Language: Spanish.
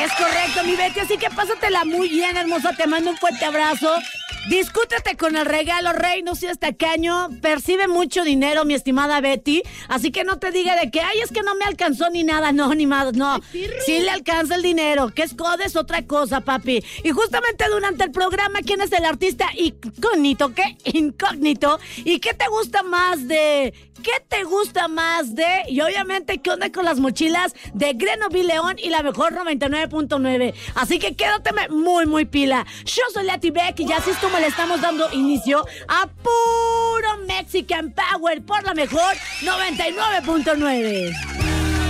Es correcto, mi Betty, así que pásatela muy bien, hermosa. Te mando un fuerte abrazo. Discútete con el regalo, rey, no seas tacaño. Percibe mucho dinero, mi estimada Betty. Así que no te diga de que, ay, es que no me alcanzó ni nada. No, ni más, no. Sí le alcanza el dinero. Que es codo es otra cosa, papi. Y justamente durante el programa, ¿quién es el artista incógnito? ¿Qué? Incógnito. ¿Y qué te gusta más de...? ¿Qué te gusta más de? Y obviamente, ¿qué onda con las mochilas de Grenoble León y la mejor 99.9? Así que quédate muy, muy pila. Yo soy Lati Beck y así es como le estamos dando inicio a puro Mexican Power por la mejor 99.9.